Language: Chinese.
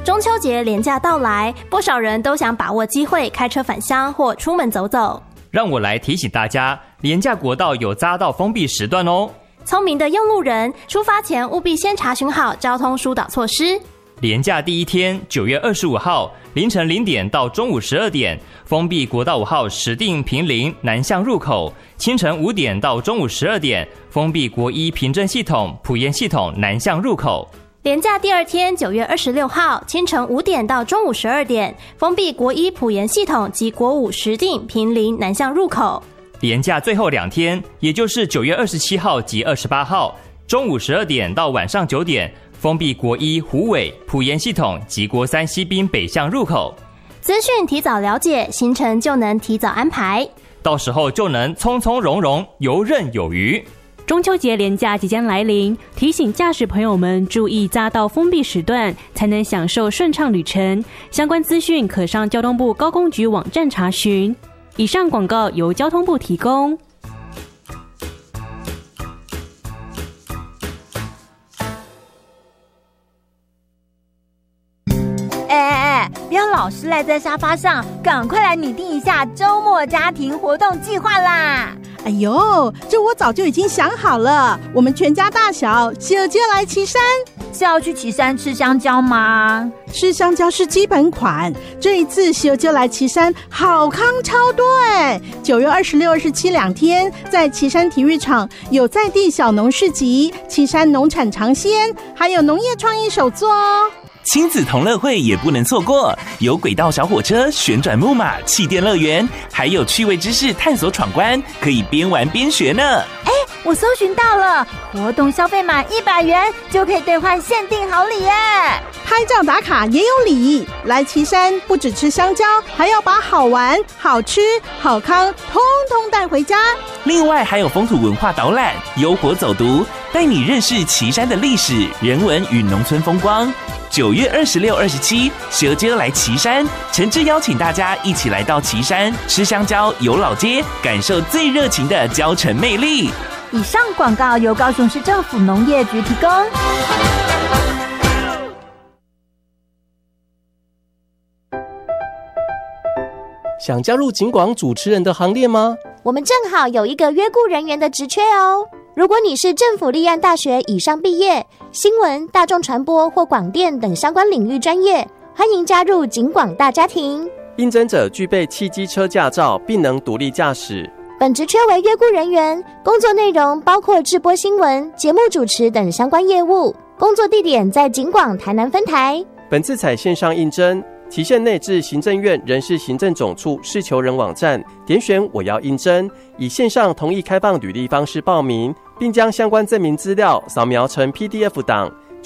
中秋节连假到来，不少人都想把握机会开车返乡或出门走走。 让我来提醒大家，连假国道有匝道封闭时段哦。 聪明的用路人，出发前务必先查询好交通疏导措施。 连假第一天9月25号凌晨0点到中午12点，封闭国道5号石碇坪林南向入口；清晨5点到中午12点，封闭国一平镇系统埔盐系统南向入口。 连假第二天9月26号清晨5点到中午12点，封闭国一埔盐系统及国五石碇坪林南向入口。 连假最后2天，也就是9月27号及28号，中午12点到晚上9点，封闭国一虎尾埔盐系统及国三西滨北向入口。 资讯提早了解，行程就能提早安排， 到时候就能从从容容，游刃有余。 中秋节连假即将来临，提醒驾驶朋友们注意匝道封闭时段，才能享受顺畅旅程。相关资讯可上交通部高工局网站查询。以上广告由交通部提供。 不要老是赖在沙发上，赶快来拟定一下周末家庭活动计划啦！ 哎呦，这我早就已经想好了，我们全家大小小就来旗山。 是要去旗山吃香蕉吗？ 吃香蕉是基本款，这一次小就来旗山好康超多哎！9月26、27两天，在旗山体育场有在地小农市集、旗山农产尝鲜，还有农业创意手作哦。 亲子同乐会也不能错过，有轨道小火车、旋转木马、气垫乐园，还有趣味知识探索闯关，可以边玩边学呢。 我搜寻到了，活动消费满100元就可以兑换限定好礼耶！ 拍照打卡也有礼，来旗山不只吃香蕉，还要把好玩、好吃、好康通通带回家。 另外还有风土文化导览、优活走读，带你认识旗山的历史、人文与农村风光。9月26、27，蛇街来旗山，诚挚邀请大家一起来到旗山吃香蕉、游老街，感受最热情的蕉城魅力。 以上广告由高雄市政府农业局提供。 想加入警广主持人的行列吗？ 我们正好有一个约雇人员的职缺哦。如果你是政府立案大学以上毕业，新闻、大众传播或广电等相关领域专业，欢迎加入警广大家庭。 应征者具备汽机车驾照，并能独立驾驶。 本职缺为约雇人员，工作内容包括制播新闻、节目主持等相关业务。工作地点在警广台南分台。 本次采线上应征，期限内至行政院人事行政总处事求人网站点选我要应征，以线上同意开放履历方式报名，并将相关证明资料扫描成 PDF 档，